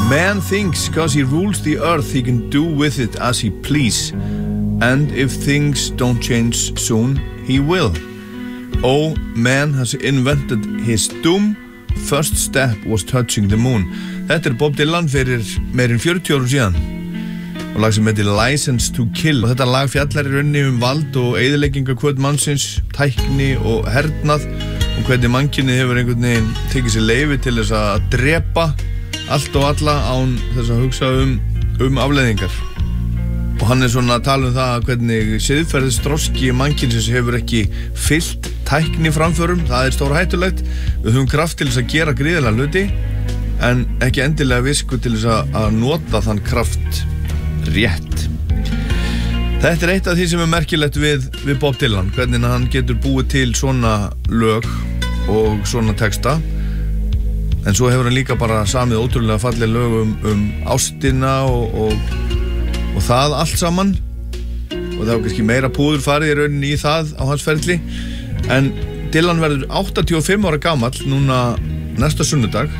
Man thinks 'cause he rules the earth he can do with it as he please, and if things don't change soon he will. Oh, man has invented his doom, first step was touching the moon. Þetta Bob Dylan fyrir meirinn 40 árum síðan og lag sem heitir License to Kill. Og þetta lag fjallar í rauninni vald og eyðileggingu hvort mannsins, tækni og hernað og hvernig mannkynið hefur einhvern veginn tekið sér leyfi til þess að drepa allt og alla án þess að hugsa afleiðingar. Og hann svona að tala það hvernig siðferðisþroski mannkynsins hefur ekki fylgt tækni framförum. Það stórhættulegt. Við höfum kraft til þess að gera gríðarlega hluti en ekki endilega visku til þess að nota þann kraft rétt. Þetta eitt af því sem merkilegt við Bob Dylan, hvernig hann getur búið til svona lög og svona texta. En svo hefur hann líka bara samið ótrúlega falleg lög ástina og það allt saman. Og það var kannski meira púður farið í rauninni í það á hans ferli. En Dylan verður 85 ára gamall núna næsta sunnudag,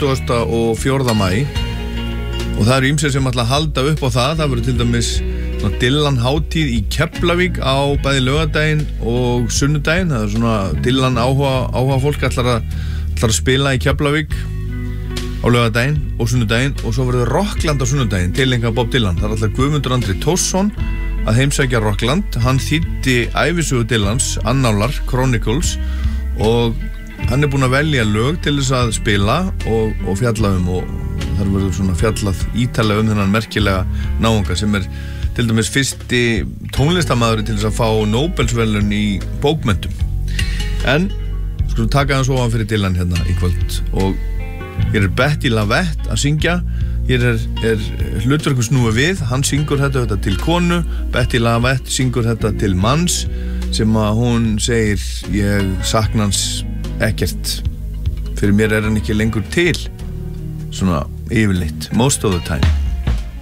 24. maí. Og það ýmsir sem ætla að halda upp á það. Það verður til dæmis Dylan hátíð í Keflavík á bæði laugardaginn og sunnudaginn. Það svona Dylan áhuga fólk ætlar að spila í Keflavík á laugardaginn og sunnudaginn og svo verður Rockland á sunnudaginn tileinka Bob Dylan. Það ætlar Guðmundur Andri Tórsson að heimsækja Rockland. Hann þýddi ævisögu Dylans, Annálar, Chronicles og hann búinn að velja lög til þess að spila og fjalla og þar verður svona fjallað ítarlega þennan merkilega náunga sem til dæmis fyrsti tónlistarmaður til þess að fá Nóbelsverðlaun í bókmenntum. En skulum taka hans ofan fyrir Dylan hérna í kvöld og hér Betty Lavette að syngja. Hér hlutverku snúið við, hann syngur þetta til konu, Betty Lavette syngur þetta til manns sem að hún segir ég sakna hans ekkert, fyrir mér hann ekki lengur til, svona yfirleitt, most of the time.